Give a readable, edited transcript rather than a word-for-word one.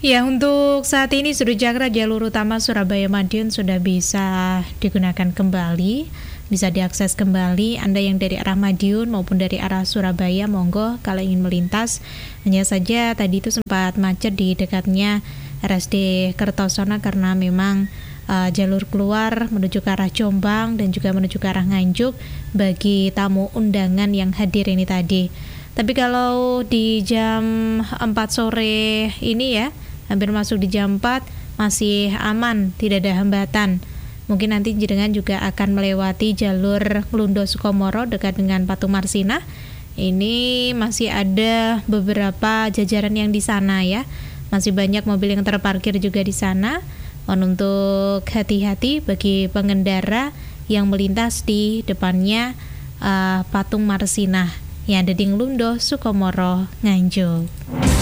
Ya, untuk saat ini Surujakra jalur utama Surabaya Madiun sudah bisa digunakan kembali, bisa diakses kembali. Anda yang dari arah Madiun maupun dari arah Surabaya, monggo kalau ingin melintas. Hanya saja tadi itu sempat macet di dekatnya RSD Kertosono karena memang jalur keluar menuju ke arah Jombang dan juga menuju ke arah Nganjuk bagi tamu undangan yang hadir ini tadi. Tapi kalau di jam 4 sore ini ya, hampir masuk di jam 4, masih aman, tidak ada hambatan. Mungkin nanti jenengan juga akan melewati jalur Lundo Sukomoro dekat dengan Patung Marsinah. Ini masih ada beberapa jajaran yang di sana ya. Masih banyak mobil yang terparkir juga di sana. Mohon untuk hati-hati bagi pengendara yang melintas di depannya Patung Marsinah yang ada di Lundo Sukomoro, Nganjuk.